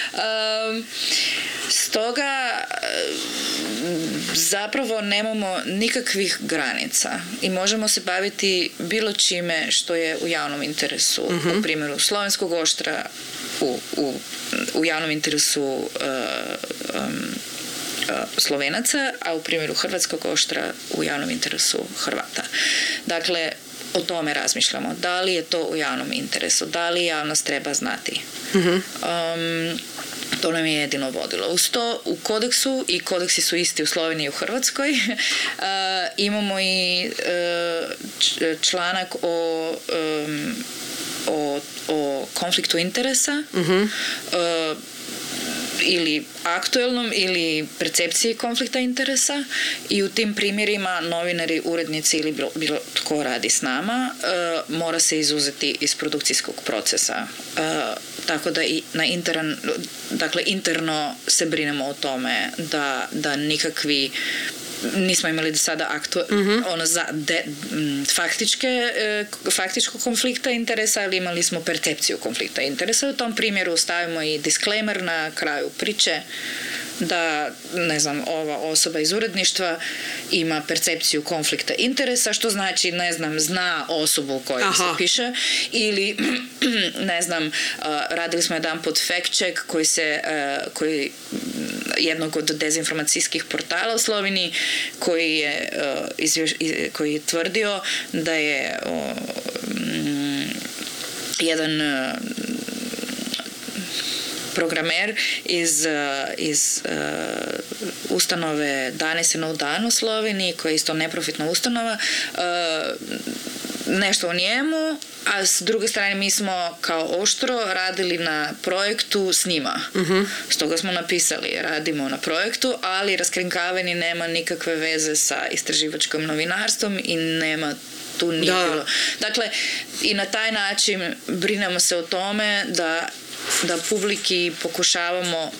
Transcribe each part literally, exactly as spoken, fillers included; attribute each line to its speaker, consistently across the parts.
Speaker 1: Um, stoga zapravo nemamo nikakvih granica i možemo se baviti bilo čime što je u javnom interesu. Uh-huh. U primjeru Slovenskog oštra, u, u, u javnom interesu uh, um, Slovenaca, a u primjeru Hrvatskog oštra u javnom interesu Hrvata. Dakle, o tome razmišljamo. Da li je to u javnom interesu? Da li javnost treba znati? Mm-hmm. Um, to nam je jedino vodilo. Uz to u kodeksu, i kodeksi su isti u Sloveniji i u Hrvatskoj, uh, imamo i uh, članak o, um, o, o konfliktu interesa, mm-hmm. uh, ili aktuelnom ili percepciji konflikta interesa, i u tim primjerima novinari, urednici ili bilo, bilo tko radi s nama uh, mora se izuzeti iz produkcijskog procesa. Uh, tako da i na intern, dakle interno se brinemo o tome da, da nikakvi nismo imali do sada aktu, mm-hmm. ono za de, m, faktičke, e, faktičkog konflikta interesa, ali imali smo percepciju konflikta interesa. U tom primjeru stavimo i disclaimer na kraju priče da, ne znam, ova osoba iz uredništva ima percepciju konflikta interesa, što znači, ne znam, zna osobu kojoj se piše, ili, ne znam, uh, radili smo jedan put fact check koji se, uh, koji jednog od dezinformacijskih portala u Sloveniji, koji je, uh, izvješ, koji je tvrdio da je uh, um, jedan uh, programer iz, iz uh, ustanove Danes in Dan u Sloveniji, koja je isto neprofitna ustanova, uh, nešto o njemu, a s druge strane mi smo kao Oštro radili na projektu s njima. Uh-huh. Stoga smo napisali, radimo na projektu, ali raskrinkavanje nema nikakve veze sa istraživačkim novinarstvom i nema tu nije bilo. Dakle, i na taj način brinemo se o tome da da publiki pokušavamo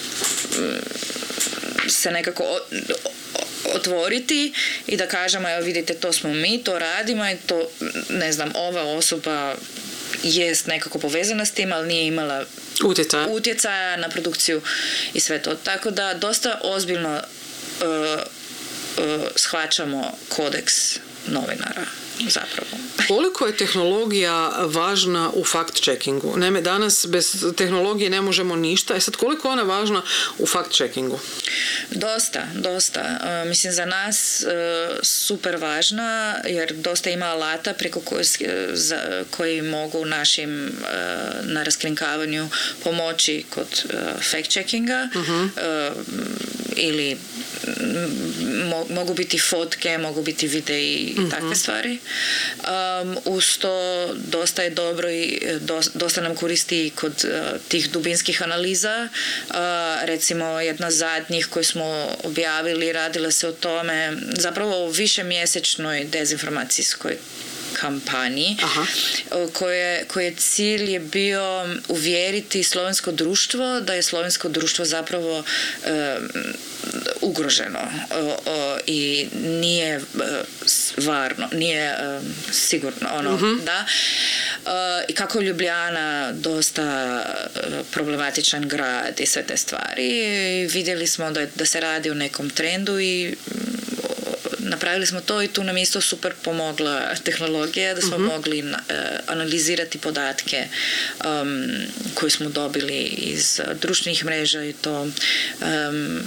Speaker 1: se nekako otvoriti i da kažemo, evo vidite, to smo mi, to radimo i to, ne znam, ova osoba jest nekako povezana s tim, ali nije imala
Speaker 2: utjecaja,
Speaker 1: utjecaja na produkciju i sve to. Tako da dosta ozbiljno uh, uh, shvaćamo kodeks novinara. Zapravo.
Speaker 2: Koliko je tehnologija važna u fact-checkingu? Naime, danas bez tehnologije ne možemo ništa. E sad, koliko je ona važna u fact-checkingu?
Speaker 1: Dosta, dosta. Uh, mislim, za nas uh, super važna, jer dosta ima alata preko koje, za, koji mogu našim uh, na raskrinkavanju pomoći kod uh, fact-checkinga. Uh-huh. Uh, ili mo, mogu biti fotke, mogu biti videi i uh-huh. takve stvari. Um, uz to dosta je dobro i dosta nam koristi kod uh, tih dubinskih analiza. Uh, recimo jedna zadnjih koju smo objavili, radila se o tome, zapravo o višemjesečnoj dezinformacijskoj kampanji, koje, koje cilj je bio uvjeriti slovensko društvo da je slovensko društvo zapravo e, ugroženo o, o, i nije e, varno, nije e, sigurno ono, uh-huh. da. E, i kako Ljubljana dosta problematičan grad i sve te stvari. I vidjeli smo da, da se radi o nekom trendu i napravili smo to i tu nam isto super pomogla tehnologija da smo uh-huh. mogli uh, analizirati podatke um, koje smo dobili iz uh, društvenih mreža i to um,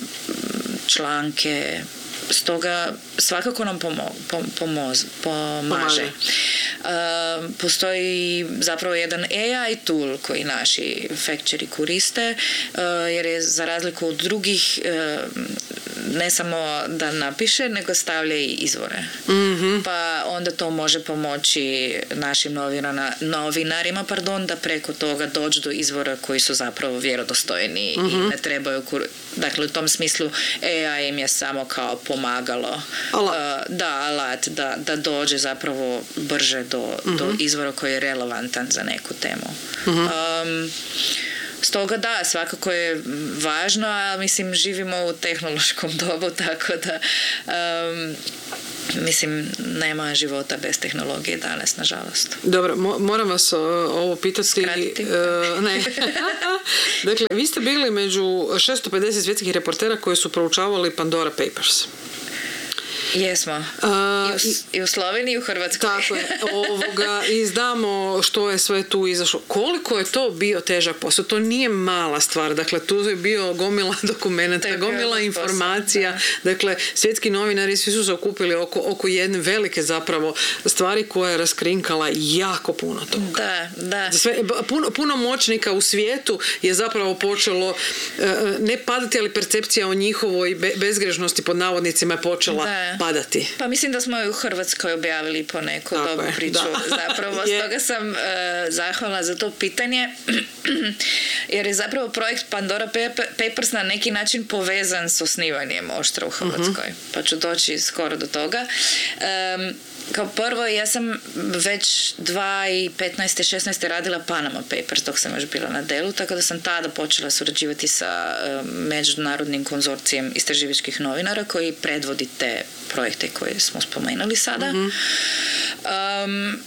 Speaker 1: članke. Stoga svakako nam pomo- pom- pomoz- pomaže. Uh, postoji zapravo jedan A I tool koji naši fact-checkeri koriste, uh, jer je za razliku od drugih uh, ne samo da napiše, nego stavlja i izvore. Mm-hmm. Pa onda to može pomoći našim novinarima, novinarima pardon, da preko toga dođu do izvora koji su zapravo vjerodostojni mm-hmm. i ne trebaju... Kur... Dakle, u tom smislu A I im je samo kao pomagalo. Alat. Uh, da, alat, da, da dođe zapravo brže do, mm-hmm. do izvora koji je relevantan za neku temu. Mm-hmm. Um, Stoga da, svakako je važno, a mislim živimo u tehnološkom dobu, tako da um, mislim nema života bez tehnologije danas, nažalost.
Speaker 2: Dobro, mo- moram vas o, ovo pitati.
Speaker 1: Skratiti?
Speaker 2: Uh, ne. Dakle, vi ste bili među šesto pedeset svjetskih reportera koji su proučavali Pandora Papers.
Speaker 1: Jesmo. Uh, I, u, I u Sloveniji i u Hrvatskoj.
Speaker 2: Tako je. Ovoga, I znamo što je sve tu izašlo. Koliko je to bio težak posao? To nije mala stvar. Dakle, tu je bio gomila dokumenta, gomila informacija. Posao, da. Dakle, svjetski novinari svi su se okupili oko, oko jedne velike zapravo stvari koja je raskrinkala jako puno toga.
Speaker 1: Da, da.
Speaker 2: Sve, puno, puno moćnika u svijetu je zapravo počelo ne padati, ali percepcija o njihovoj bezgrešnosti pod navodnicima je počela da. padati.
Speaker 1: Pa mislim da smo i u Hrvatskoj objavili po neku Tako dobru je, priču. Da. Zapravo, stoga sam uh, zahvalna za to pitanje, jer je zapravo projekt Pandora Papers na neki način povezan s osnivanjem Oštra u Hrvatskoj. Uh-huh. Pa ću doći skoro do toga. Um, Kao prvo, ja sam već dva tisuće petnaeste šesnaeste radila Panama Papers dok sam još bila na delu, tako da sam tada počela surađivati sa uh, međunarodnim konzorcijem istraživačkih novinara koji predvodi te projekte koje smo spomenuli sada. Mm-hmm. Um,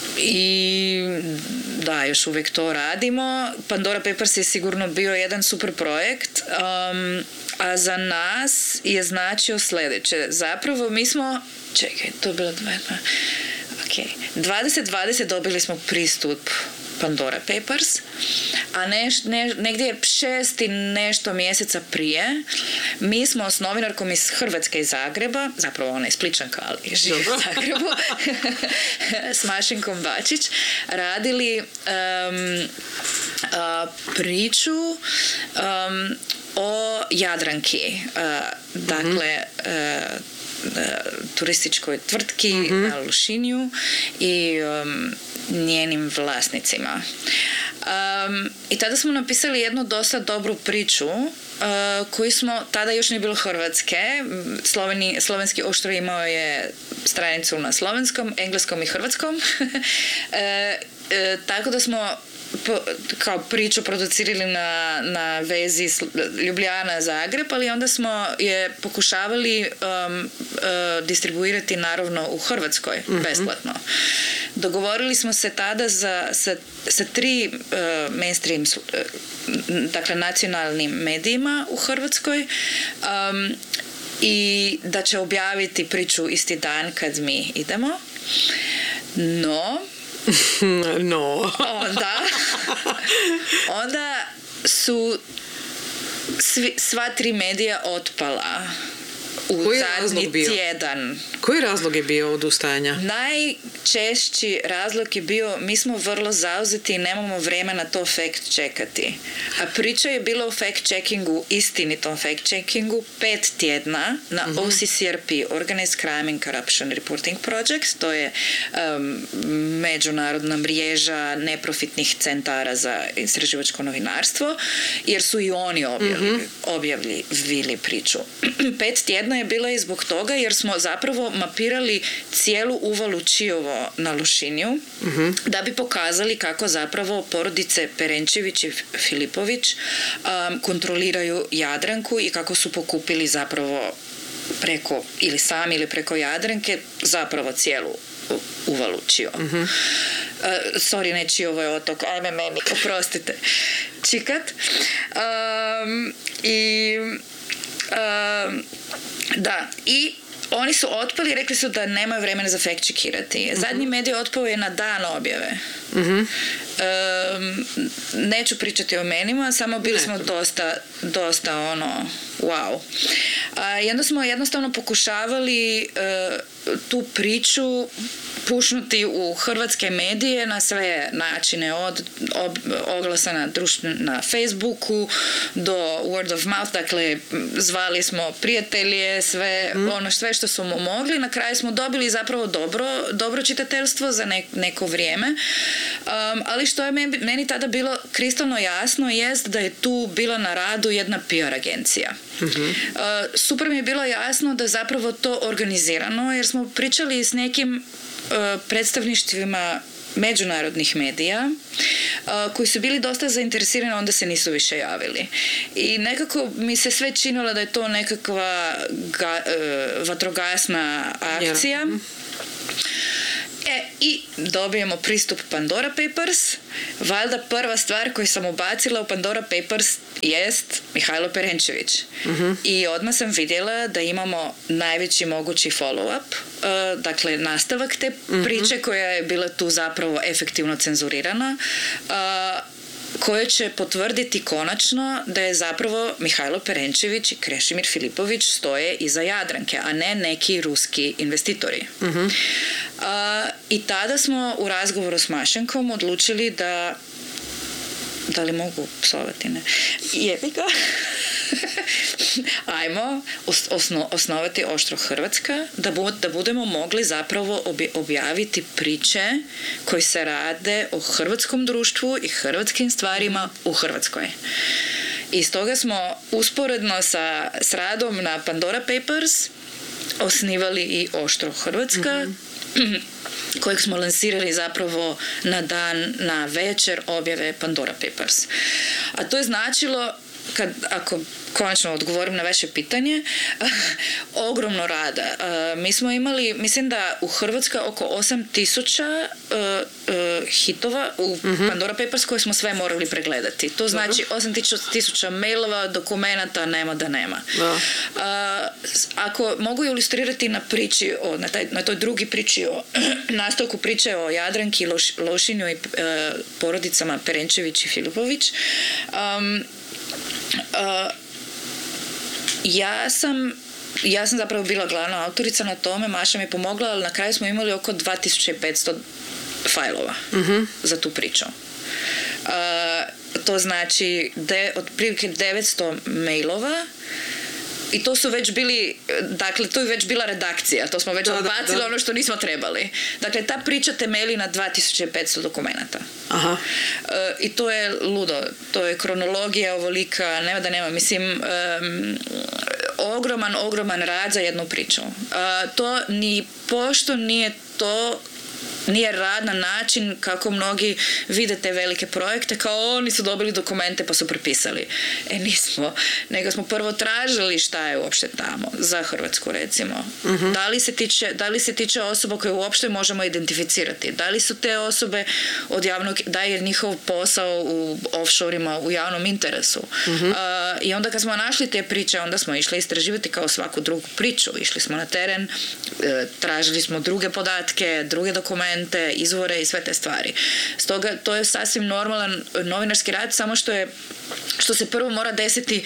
Speaker 1: I da, još uvijek to radimo. Pandora Papers je sigurno bio jedan super projekt, um, a za nas je značio sljedeće. Zapravo mi smo čekaj, to je bilo okay. dvadeset dvadeset dobili smo pristup Pandora Papers, a neš, ne, negdje šest i nešto mjeseca prije mi smo s novinarkom iz Hrvatske i Zagreba, zapravo ona je Spličanka, ali živi u Zagrebu, s Mašinkom Bačić, radili um, a, priču um, o Jadranki. A, dakle, mm-hmm. a, turističkoj tvrtki mm-hmm. na Lošinju i um, njenim vlasnicima. Um, I tada smo napisali jednu dosta dobru priču uh, koju smo, tada još nije bilo Hrvatske. Sloveni, slovenski Oštro imao je stranicu na slovenskom, engleskom i hrvatskom. uh, uh, tako da smo Po, kao priču producirali na, na vezi Ljubljana-Zagreb, ali onda smo je pokušavali um, uh, distribuirati naravno u Hrvatskoj mm-hmm. besplatno. Dogovorili smo se tada za, sa, sa tri uh, mainstream, uh, dakle nacionalnim medijima u Hrvatskoj um, i da će objaviti priču isti dan kad mi idemo. No,
Speaker 2: No.
Speaker 1: onda, onda su svi, sva tri medija otpala u
Speaker 2: Koji
Speaker 1: zadnji tjedan.
Speaker 2: Koji razlog je bio odustajanja?
Speaker 1: Najčešći razlog je bio mi smo vrlo zauzeti i nemamo vremena to fact checkati. A priča je bila o fact checkingu, istinitom fact checkingu, pet tjedna na uh-huh. O C C R P, Organized Crime and Corruption Reporting Project. To je um, međunarodna mreža neprofitnih centara za istraživačko novinarstvo, jer su i oni objavili, uh-huh. objavili priču. Pet tjedna je bila i zbog toga jer smo zapravo mapirali cijelu uvalu Čiovo na Lošinju uh-huh. da bi pokazali kako zapravo porodice Perenčević i Filipović um, kontroliraju Jadranku i kako su pokupili zapravo preko, ili sami ili preko Jadranke, zapravo cijelu uvalu Čiovo. Uh-huh. Uh, sorry, ne Čiovo je otok, ajme meni, oprostite. Čikat. Um, I um, da, i oni su otpali i rekli su da nemaju vremena za fact checkirati. Zadnji medij otpao je na dan objave. Uh-huh. Um, neću pričati o menima, samo bili ne. smo dosta, dosta ono, wow. A, i onda smo jednostavno pokušavali uh, tu priču pušnuti u hrvatske medije na sve načine, od ob, oglasa na, društven, na Facebooku do word of mouth, dakle zvali smo prijatelje, sve mm. ono sve što smo mogli. Na kraju smo dobili zapravo dobro, dobro čitateljstvo za ne, neko vrijeme, um, ali što je meni, meni tada bilo kristalno jasno jest da je tu bila na radu jedna P R agencija. Mm-hmm. Uh, super mi je bilo jasno da zapravo to organizirano, jer smo pričali s nekim predstavništvima međunarodnih medija uh, koji su bili dosta zainteresirani, onda se nisu više javili. I nekako mi se sve činilo da je to nekakva ga, uh, vatrogasna akcija. E, i dobijemo pristup Pandora Papers. Valjda prva stvar koju sam ubacila u Pandora Papers jest Mihajlo Perenčević. Uh-huh. I odmah sam vidjela da imamo najveći mogući follow-up, uh, dakle nastavak te uh-huh. priče koja je bila tu zapravo efektivno cenzurirana, uh, koje će potvrditi konačno da je zapravo Mihajlo Perenčević i Krešimir Filipović stoje iza Jadranke, a ne neki ruski investitori. Uh-huh. Uh, I tada smo u razgovoru s Mašenkom odlučili da da li mogu psovati, ne? Jebi ga. Ajmo osno, osnovati Oštro Hrvatska, da, bu, da budemo mogli zapravo obje, objaviti priče koje se rade o hrvatskom društvu i hrvatskim stvarima u Hrvatskoj. I stoga smo usporedno sa, s radom na Pandora Papers osnivali i Oštro Hrvatska, mm-hmm. kojeg smo lansirali zapravo na dan, na večer objave Pandora Papers. A to je značilo, kad, ako konačno odgovorim na vaše pitanje, ogromno rada. Mi smo imali, mislim da u Hrvatskoj oko osam tisuća uh, uh, hitova u uh-huh. Pandora Papers koje smo sve morali pregledati. To znači uh-huh. osam tisuća mailova, dokumenata, nema da nema. Uh-huh. Uh, ako mogu ilustrirati na priči, o, na, taj, na toj drugi priči o nastavku priče o Jadranki, Loš, Lošinju i uh, porodicama Perenčević i Filipović, um, uh, Ja sam, ja sam zapravo bila glavna autorica na tome, Maša mi je pomogla, ali na kraju smo imali oko dva tisuće petsto fajlova uh-huh. za tu priču. Uh, to znači de, otprilike devetsto mailova. I to su već bili, dakle, to je već bila redakcija, to smo već da, odbacili da, da. ono što nismo trebali. Dakle, ta priča temelji na dva tisuće petsto dokumenata. Aha. E, I to je ludo, to je kronologija ovolika, nema da nema, mislim, um, ogroman, ogroman rad za jednu priču. E, to ni pošto nije to nije rad na način kako mnogi vide te velike projekte, kao oni su dobili dokumente pa su prepisali. E nismo, nego smo prvo tražili šta je uopšte tamo za Hrvatsku, recimo. Uh-huh. Da li se tiče, da li se tiče osoba koje uopšte možemo identificirati? Da li su te osobe od javnog, da je njihov posao u offshore-ima u javnom interesu? Uh-huh. Uh, I onda kad smo našli te priče, onda smo išli istraživati kao svaku drugu priču. Išli smo na teren, uh, tražili smo druge podatke, druge dokumente, izvore i sve te stvari. Stoga to je sasvim normalan novinarski rad, samo što je što se prvo mora desiti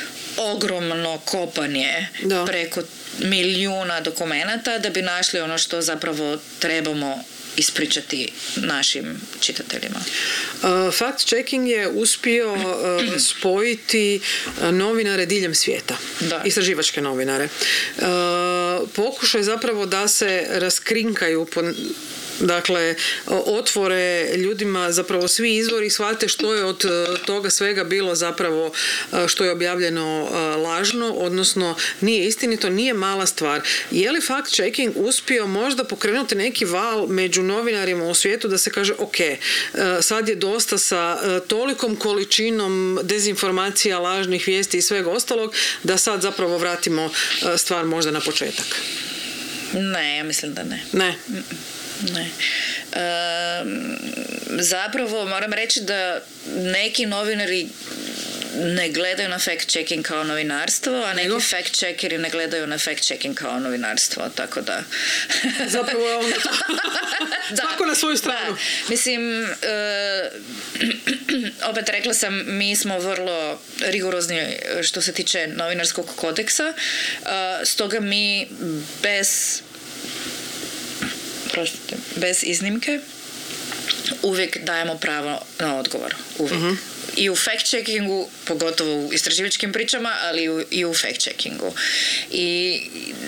Speaker 1: ogromno kopanje da. preko milijuna dokumenata da bi našli ono što zapravo trebamo ispričati našim čitateljima.
Speaker 2: Uh, fact-checking je uspio uh, spojiti novinare diljem svijeta. Da. Istraživačke novinare. Uh, pokušaj zapravo da se raskrinkaju po dakle, otvore ljudima zapravo svi izvori, shvate što je od toga svega bilo zapravo što je objavljeno lažno, odnosno nije istinito, nije mala stvar. Je li fact-checking uspio možda pokrenuti neki val među novinarima u svijetu da se kaže ok, sad je dosta sa tolikom količinom dezinformacija, lažnih vijesti i svega ostalog, da sad zapravo vratimo stvar možda na početak?
Speaker 1: Ne, ja mislim da ne.
Speaker 2: Ne?
Speaker 1: Ne. E, zapravo moram reći da neki novinari ne gledaju na fact-checking kao novinarstvo, a neki fact-checkeri ne gledaju na fact-checking kao novinarstvo, tako da...
Speaker 2: Zapravo je ono to. Svako na svoju stranu.
Speaker 1: Da. Mislim, e, opet rekla sam, mi smo vrlo rigorozni što se tiče novinarskog kodeksa, e, stoga mi bez Prostite, bez iznimke uvijek dajemo pravo na odgovor. Uvijek. Uh-huh. I u fact-checkingu, pogotovo u istraživačkim pričama, ali i u fact-checkingu. I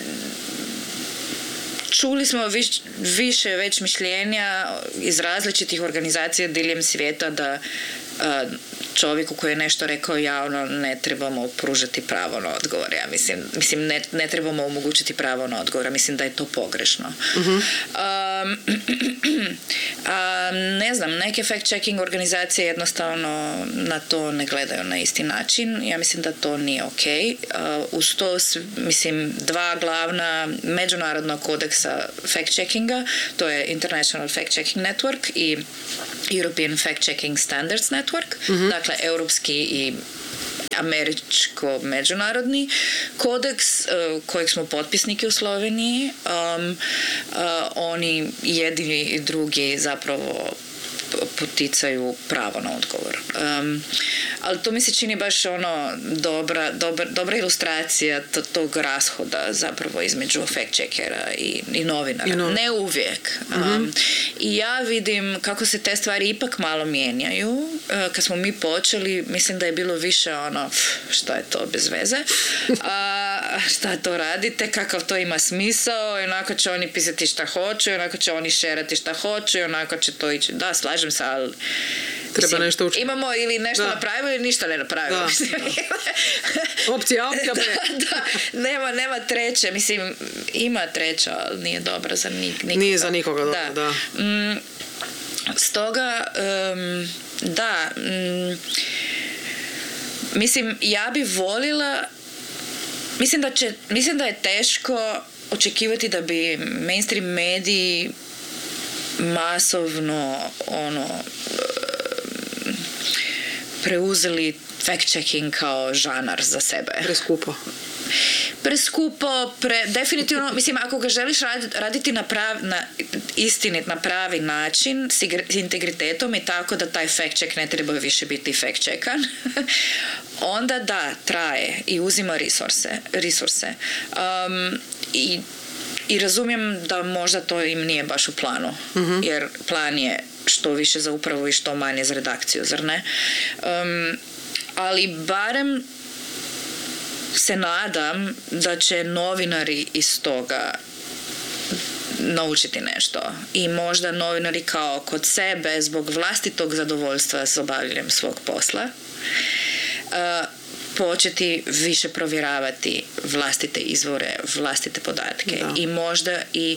Speaker 1: čuli smo viš, više već mišljenja iz različitih organizacija diljem svijeta da uh, čovjeku koji je nešto rekao javno ne trebamo pružati pravo na odgovor. Ja mislim, mislim ne, ne trebamo omogućiti pravo na odgovor. Mislim da je to pogrešno. Uh-huh. Uh, Um, a, ne znam, neke fact-checking organizacije jednostavno na to ne gledaju na isti način. Ja mislim da to nije ok. Uh, uz to, mislim, dva glavna međunarodna kodeksa fact-checkinga, to je International Fact-Checking Network i European Fact-Checking Standards Network, mm-hmm. dakle, europski i američko-međunarodni kodeks uh, kojeg smo potpisniki u Sloveniji. Um, uh, oni jedini i drugi zapravo poticaju pravo na odgovor. Um, ali to mi se čini baš ono dobra, dobra, dobra ilustracija to, tog rashoda zapravo između fact-checkera i, i novinara. I no. Ne uvijek. Mm-hmm. Um, I ja vidim kako se te stvari ipak malo mijenjaju. Uh, kad smo mi počeli, mislim da je bilo više ono, šta je to bez veze? A, šta to radite? Kakav to ima smisao? I onako će oni pisati šta hoću, i onako će oni šerati šta hoću, i onako će to ići. Da, slažem se, ali
Speaker 2: treba
Speaker 1: mislim,
Speaker 2: nešto učiti.
Speaker 1: Imamo ili nešto da. napravimo ili ništa ne napravimo.
Speaker 2: Opcija, opcija.
Speaker 1: da, da, nema, nema treće. Mislim, ima treća, ali nije dobra za nik, nikoga.
Speaker 2: Nije za nikoga dobro, da. da.
Speaker 1: Mm, stoga, um, da, mm, mislim, ja bi volila, mislim da, će, mislim da je teško očekivati da bi mainstream mediji masovno ono preuzeli fact-checking kao žanar za sebe.
Speaker 2: Preskupo.
Speaker 1: Preskupo, pre, definitivno, mislim, ako ga želiš raditi na, prav, na istinit, na pravi način, s integritetom i tako da taj fact-check ne treba više biti fact-checkan, onda da, traje i uzima resurse. resurse. Um, i I razumijem da možda to im nije baš u planu, mm-hmm. jer plan je što više za upravu i što manje za redakciju, zar ne? Um, ali barem se nadam da će novinari iz toga naučiti nešto. I možda novinari kao kod sebe zbog vlastitog zadovoljstva s obavljanjem svog posla uh, početi više provjeravati vlastite izvore, vlastite podatke. Da. I možda i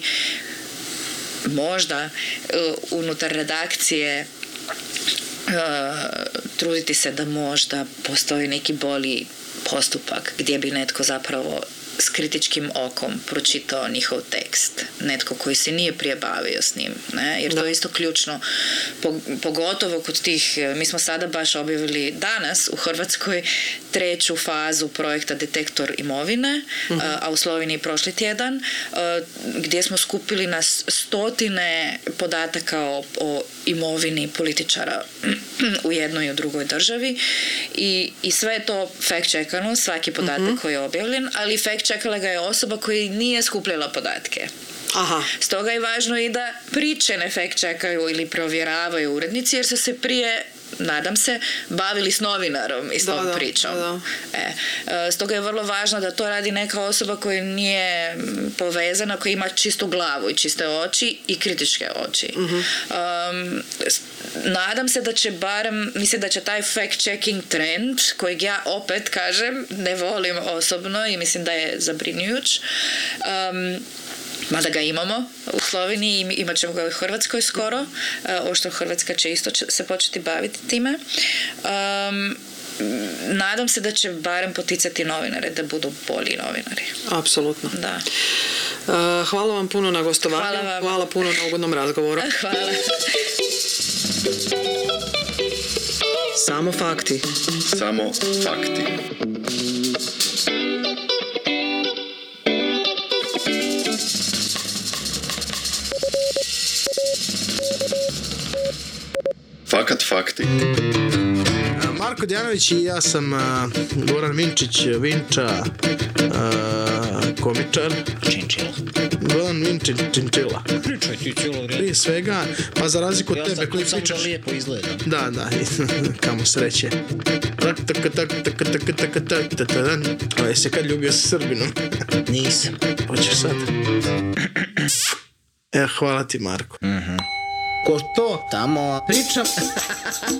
Speaker 1: možda uh, unutar redakcije uh, truditi se da možda postoji neki bolji postupak gdje bi netko zapravo s kritičkim okom pročitao njihov tekst. Netko koji se nije prije bavio s njim. Ne? Jer da. To je isto ključno. Pogotovo kod tih, mi smo sada baš objavili danas u Hrvatskoj treću fazu projekta Detektor imovine, uh-huh. a u Sloveniji prošli tjedan, gdje smo skupili na stotine podataka o, o imovini političara u jednoj i u drugoj državi. I, i sve je to fact-checkano, svaki podatak uh-huh. koji je objavljen, ali fact-checkala ga je osoba koja nije skupljala podatke.
Speaker 2: Aha. Stoga
Speaker 1: je važno i da priče ne fact-checkaju ili provjeravaju urednici, jer su se prije, nadam se, bavili s novinarom i s tom pričom. Da, da. E, stoga je vrlo važno da to radi neka osoba koja nije povezana, koja ima čistu glavu i čiste oči i kritičke oči. Uh-huh. Um, nadam se da će barem, mislim da će taj fact-checking trend, kojeg ja opet kažem, ne volim osobno i mislim da je zabrinjujuć, um, mada ga imamo u Sloveniji, imat ćemo ga u Hrvatskoj skoro, uh, ovo što Hrvatska će isto se početi baviti time. Um, nadam se da će barem poticati novinare da budu bolji novinari.
Speaker 2: Apsolutno.
Speaker 1: Da.
Speaker 2: Uh, hvala vam puno na gostovanju.
Speaker 1: Hvala vam.
Speaker 2: Hvala puno na ugodnom razgovoru.
Speaker 1: Hvala.
Speaker 2: Samo fakti.
Speaker 3: Samo fakti. Fakat fakti.
Speaker 4: Marko Djanović i ja sam uh, Goran Vinčić, Vinča, uh, komičar.
Speaker 5: Činčila.
Speaker 4: Goran Vinčić, Činčila.
Speaker 5: Pričaj ti cijelo vrijeme.
Speaker 4: Prije svega, pa za razliku od
Speaker 5: ja
Speaker 4: tebe koji pričaš...
Speaker 5: Ja sam lijepo izgledam.
Speaker 4: Da, da, kamo sreće. A jesi kad ljubio sa Srbinom?
Speaker 5: Nisam.
Speaker 4: Hoćeš sad? E, hvala ti, Marko.
Speaker 5: Mhm. Ko to? Tamo pričam.